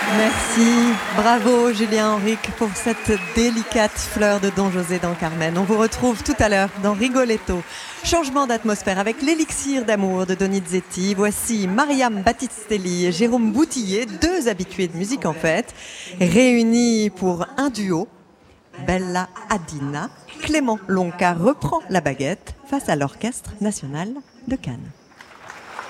Merci, bravo Julien Henrique pour cette délicate fleur de Don José dans Carmen. On vous retrouve tout à l'heure dans Rigoletto. Changement d'atmosphère avec l'élixir d'amour de Donizetti. Voici Mariam Battistelli et Jérôme Boutillier, deux habitués de musique en fête, réunis pour un duo. Bella Adina, Clément Lonca reprend la baguette face à l'Orchestre national de Cannes.